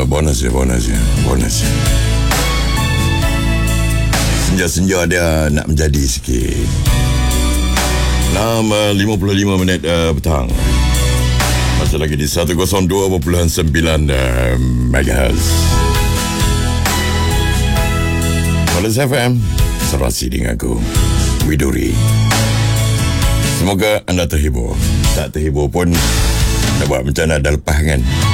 Bonus je. Senja-senja dia nak menjadi sikit. 6.55 minit petang. Masih lagi di 102.9 MHz. Wallace FM, serasi dengan aku, Widuri. Semoga anda terhibur. Tak terhibur pun, nak buat macam mana dah lepas kan?